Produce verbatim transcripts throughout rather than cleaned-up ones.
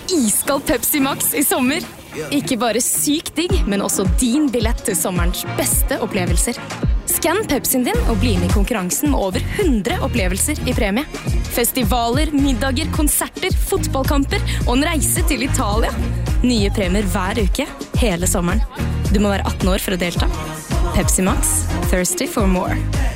iskald Pepsi Max I sommer. Ikke bare sykt digg, men også din billett til sommerens beste opplevelser. Skann Pepsien din og bli med I konkurransen med over hundre opplevelser I premie. Festivaler, middager, konserter, fotballkamper og en reise til Italia. Nye premier hver uke, hele sommeren. Du må være atten år for å delta. Pepsi Max, thirsty for more.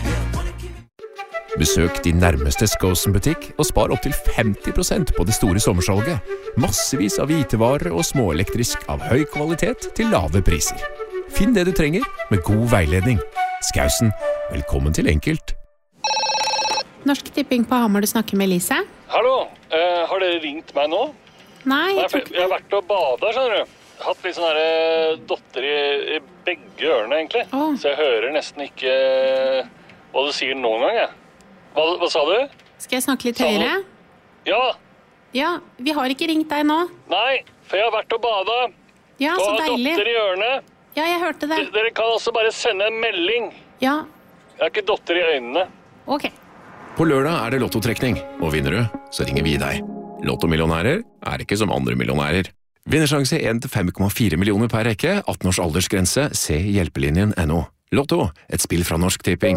Besøk din nærmeste Skosen-butikk og spar opp til femti prosent på det store sommersalget. Massevis av hvitevarer og småelektrisk av høy kvalitet til lave priser. Finn det du trenger med god veiledning. Skausen, velkommen til Enkelt. Norsk Tipping på Hamar, du snakker med Elise. Hallo, uh, har dere ringt meg nå? Nei, jeg tror ikke det. Jeg har vært og badet, skjønner du. Hatt litt sånn her dotter I, I begge ørene, egentlig. Oh. Så jeg hører nesten ikke hva du sier noen gang, jeg. Hva, hva sa du? Skal jeg snakke litt høyere? Ja. Ja, vi har ikke ringt deg nå. Nei, for jeg har vært og badet. Ja, så deilig. Og har dotter I ørene. Ja, jeg hørte det. D- dere kan også bare sende en melding. Ja. Jeg har ikke dotter I øynene. Ok. På lørdag er det lottotrekning, og vinner du, så ringer vi deg. Lottomillionærer er ikke som andre millionærer. Vinnersjanse en til fem komma fire millioner per rekke, atten års aldersgrense, se hjelpelinjen punktum no. Lotto, et spill fra Norsk Tipping.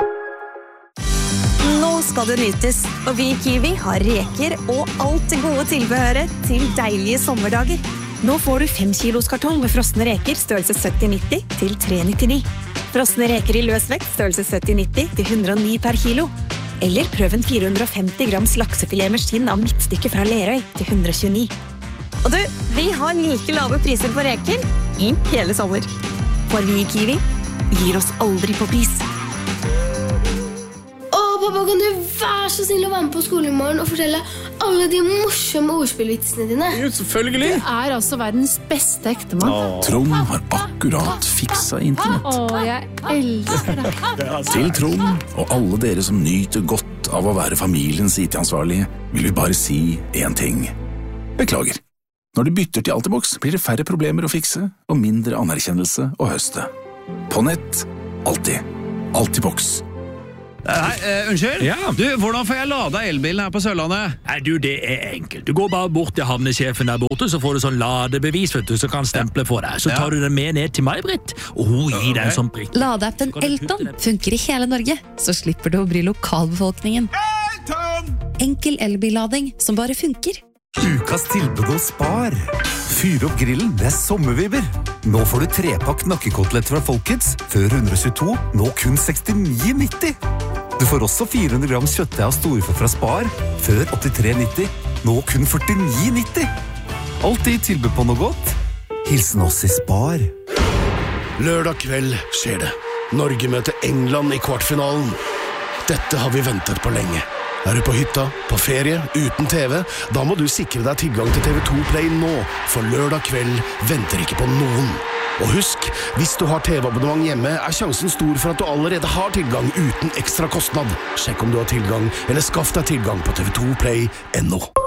Nå skal det nytes, og vi I Kiwi har reker og alt det gode tilbehøret til deilige sommerdager. Nå får du fem kilos kartong med frosne reker størrelse sytti nitti til tre nittini. Frosne reker I løsvekt størrelse sytti nitti til hundre og ni per kilo. Eller prøv en fire hundre og femti grams laksefilet med skinn av midtstykke fra Lerøy til hundre og tjueni. Og du, vi har like lave priser på reker I hele sommer. For vi I Kiwi gir oss aldri på pris. Pappa, kan du være så snill å være med på skolen I morgen og fortelle alle de morsomme ordspillvitsene dine? Jo, selvfølgelig. Du er altså verdens beste ektemann. Åh. Trond har akkurat fiksa internett. Åh, jeg elsker det. Til Trond og alle dere som nyter godt av å være familiens I T-ansvarlige, vil vi bare si en ting. Beklager. Når du bytter til Altibox, blir det færre problemer å fikse og mindre anerkjennelse å høste. På nett, alltid. Altibox. Hei, uh, unnskyld? Ja. Du, hvordan får jeg lada elbilen her på Sørlandet? Nei, du, det er enkelt. Du går bare bort til havnesjefen der borte, så får du sånn ladebevis, vet du, så kan stemple for deg. Så tar du den med ned til meg, Britt, og hun gir deg en sånn prikk. Ladeappen Elton funker I hele Norge, så slipper du å bry lokalbefolkningen. Elton! Enkel elbillading som bare funker. Ukas tilbud hos Spar. Fyr opp grillen, det er sommervibber. Nå får du trepakk nakkekotelett fra Folkets, før hundre og tjueto, nå kun sekstini nitti. Du får også fire hundre gram kjøttdeig av storfe fra Spar, før åttitre nitti, nå kun førtini nitti. Alltid tilbud på noe godt. Hilsen oss I Spar. Lørdag kveld skjer det. Norge møter England I kvartfinalen. Dette har vi ventet på lenge. Er du på hytta, på ferie, uten T V, da må du sikre deg tilgang til T V to Play nå, for lørdag kveld venter ikke på noen. Og husk, hvis du har T V-abonnement hjemme, er sjansen stor for at du allerede har tilgang uten ekstra kostnad. Sjekk om du har tilgang, eller skaff deg tilgang på T V to Play punktum no.